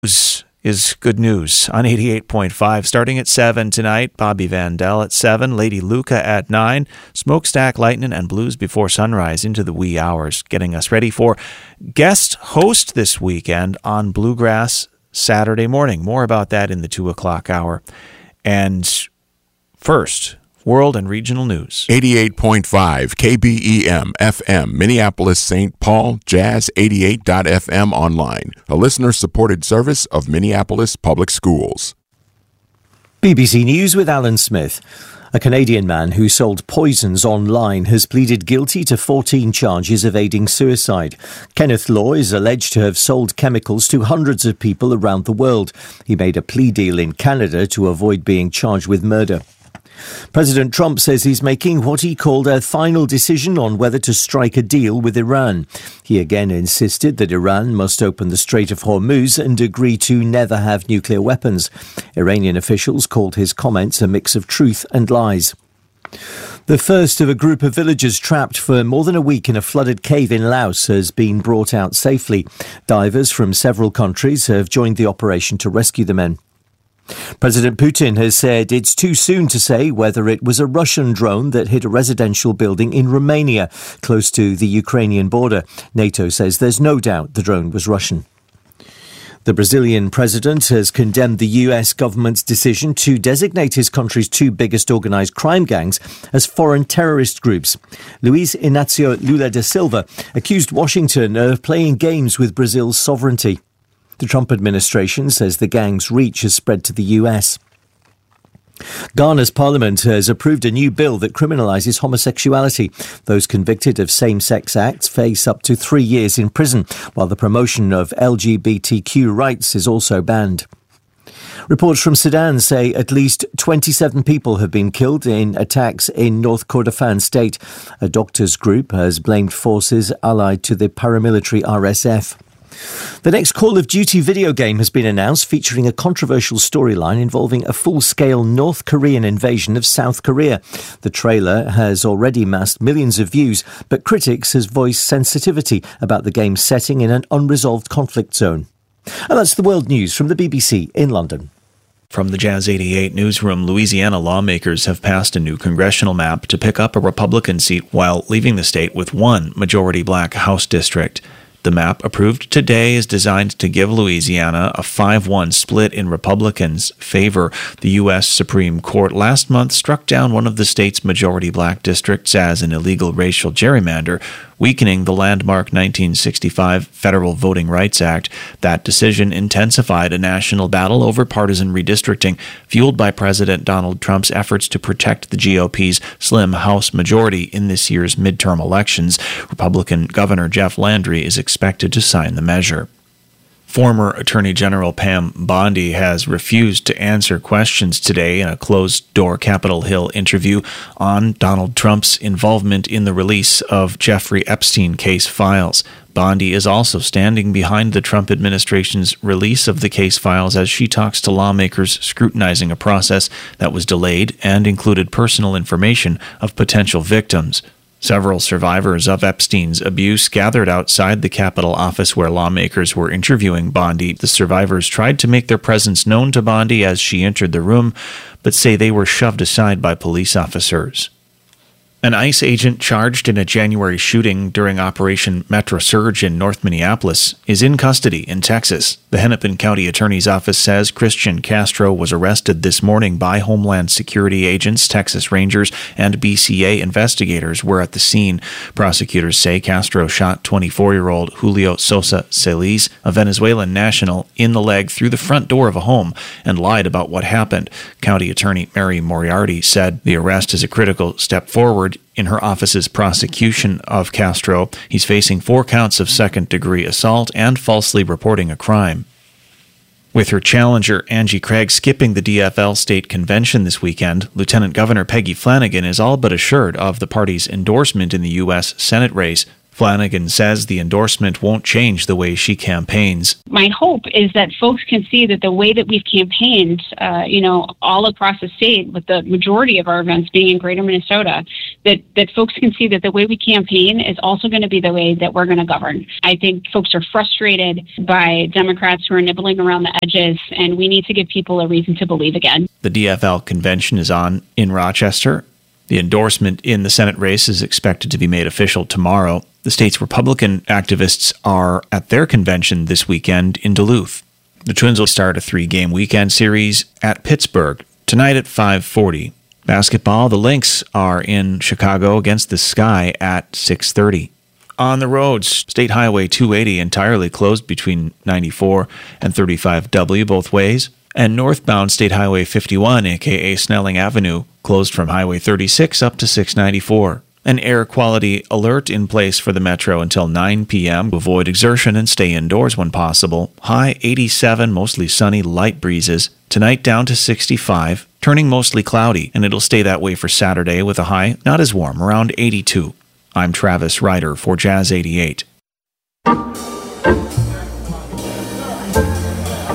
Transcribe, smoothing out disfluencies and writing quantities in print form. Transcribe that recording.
is good news on 88.5. Starting at 7 tonight, Bobby Vandell at 7, Lady Luca at 9, Smokestack Lightning and Blues Before Sunrise into the wee hours, getting us ready for guest host this weekend on Bluegrass Saturday morning. More about that in the 2 o'clock hour. And first, world and regional news. 88.5 KBEM FM, Minneapolis, St. Paul, Jazz 88.FM online, a listener-supported service of Minneapolis Public Schools. BBC News with Alan Smith. A Canadian man who sold poisons online has pleaded guilty to 14 charges of aiding suicide. Kenneth Law is alleged to have sold chemicals to hundreds of people around the world. He made a plea deal in Canada to avoid being charged with murder. President Trump says he's making what he called a final decision on whether to strike a deal with Iran. He again insisted that Iran must open the Strait of Hormuz and agree to never have nuclear weapons. Iranian officials called his comments a mix of truth and lies. The first of a group of villagers trapped for more than a week in a flooded cave in Laos has been brought out safely. Divers from several countries have joined the operation to rescue the men. President Putin has said it's too soon to say whether it was a Russian drone that hit a residential building in Romania, close to the Ukrainian border. NATO says there's no doubt the drone was Russian. The Brazilian president has condemned the US government's decision to designate his country's two biggest organised crime gangs as foreign terrorist groups. Luiz Inácio Lula da Silva accused Washington of playing games with Brazil's sovereignty. The Trump administration says the gang's reach has spread to the US. Ghana's parliament has approved a new bill that criminalises homosexuality. Those convicted of same-sex acts face up to 3 years in prison, while the promotion of LGBTQ rights is also banned. Reports from Sudan say at least 27 people have been killed in attacks in North Kordofan state. A doctors' group has blamed forces allied to the paramilitary RSF. The next Call of Duty video game has been announced, featuring a controversial storyline involving a full-scale North Korean invasion of South Korea. The trailer has already amassed millions of views, but critics have voiced sensitivity about the game's setting in an unresolved conflict zone. And that's the world news from the BBC in London. From the Jazz 88 newsroom, Louisiana lawmakers have passed a new congressional map to pick up a Republican seat while leaving the state with one majority black House district. The map approved today is designed to give Louisiana a 5-1 split in Republicans' favor. The U.S. Supreme Court last month struck down one of the state's majority black districts as an illegal racial gerrymander, weakening the landmark 1965 Federal Voting Rights Act. That decision intensified a national battle over partisan redistricting, fueled by President Donald Trump's efforts to protect the GOP's slim House majority in this year's midterm elections. Republican Governor Jeff Landry is expected to sign the measure. Former Attorney General Pam Bondi has refused to answer questions today in a closed-door Capitol Hill interview on Donald Trump's involvement in the release of Jeffrey Epstein case files. Bondi is also standing behind the Trump administration's release of the case files as she talks to lawmakers scrutinizing a process that was delayed and included personal information of potential victims. Several survivors of Epstein's abuse gathered outside the Capitol office where lawmakers were interviewing Bondi. The survivors tried to make their presence known to Bondi as she entered the room, but say they were shoved aside by police officers. An ICE agent charged in a January shooting during Operation Metro Surge in North Minneapolis is in custody in Texas. The Hennepin County Attorney's Office says Christian Castro was arrested this morning by Homeland Security agents, Texas Rangers, and BCA investigators were at the scene. Prosecutors say Castro shot 24-year-old Julio Sosa Celis, a Venezuelan national, in the leg through the front door of a home and lied about what happened. County Attorney Mary Moriarty said the arrest is a critical step forward in her office's prosecution of Castro. He's facing 4 counts of second-degree assault and falsely reporting a crime. With her challenger, Angie Craig, skipping the DFL state convention this weekend, Lieutenant Governor Peggy Flanagan is all but assured of the party's endorsement in the U.S. Senate race. Flanagan says the endorsement won't change the way she campaigns. My hope is that folks can see that the way that we've campaigned, all across the state, with the majority of our events being in Greater Minnesota, that folks can see that the way we campaign is also going to be the way that we're going to govern. I think folks are frustrated by Democrats who are nibbling around the edges, and we need to give people a reason to believe again. The DFL convention is on in Rochester. The endorsement in the Senate race is expected to be made official tomorrow. The state's Republican activists are at their convention this weekend in Duluth. The Twins will start a 3-game weekend series at Pittsburgh tonight at 5:40. Basketball, the Lynx are in Chicago against the Sky at 6:30. On the roads, State Highway 280 entirely closed between 94 and 35W both ways, and northbound State Highway 51, aka Snelling Avenue, closed from Highway 36 up to 694. An air quality alert in place for the metro until 9 p.m. Avoid exertion and stay indoors when possible. High 87, mostly sunny, light breezes. Tonight down to 65, turning mostly cloudy, and it'll stay that way for Saturday with a high not as warm, around 82. I'm Travis Ryder for Jazz 88.